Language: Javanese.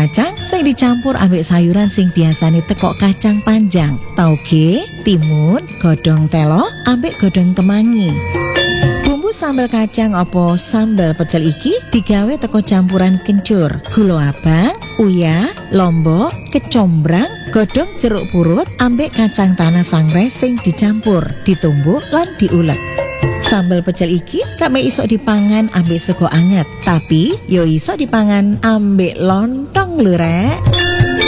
kacang sing dicampur ambek sayuran sing biasane teko kacang panjang, tauge, timun, godhong telo, ambek godhong kemangi. Bumbu sambal kacang apa sambal pecel iki digawe teko campuran kencur, gula abang, uyah, lombok, kecombrang, godhong jeruk purut, ambek kacang tanah sangrai sing dicampur, ditumbuk lan diulek. Sambal pecel iki gak mek iso dipangan ambek sego anget, tapi yo iso dipangan ambek lontong lho rek.